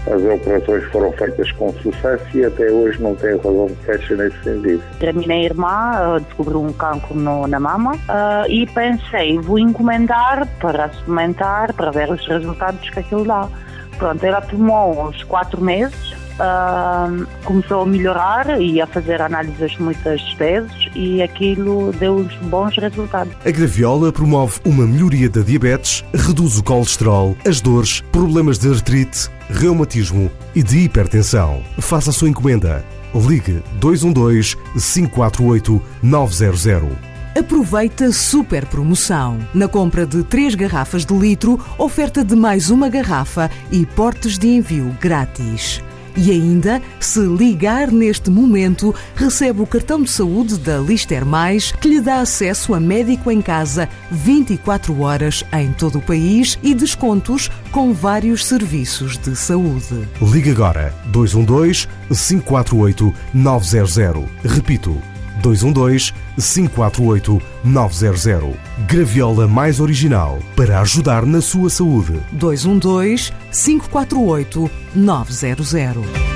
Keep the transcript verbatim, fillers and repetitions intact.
as operações foram feitas com sucesso e até hoje não tem razão de queixa nesse sentido. A minha irmã descobriu um cancro no, na mama uh, e pensei, vou encomendar para experimentar, para ver os resultados que aquilo dá. Pronto, ela tomou uns quatro meses, uh, começou a melhorar e a fazer análises muitas vezes e aquilo deu uns bons resultados. A graviola promove uma melhoria da diabetes, reduz o colesterol, as dores, problemas de artrite, reumatismo e de hipertensão. Faça a sua encomenda. Ligue dois um dois, cinco quatro oito, nove zero zero. Aproveita super promoção. Na compra de três garrafas de litro, oferta de mais uma garrafa e portes de envio grátis. E ainda, se ligar neste momento, recebe o cartão de saúde da Lister Mais, que lhe dá acesso a médico em casa vinte e quatro horas em todo o país e descontos com vários serviços de saúde. Ligue agora dois um dois, cinco quatro oito, nove zero zero. Repito, dois um dois, cinco quatro oito, nove zero zero. Graviola Mais original para ajudar na sua saúde. dois um dois, cinco quatro oito, nove zero zero.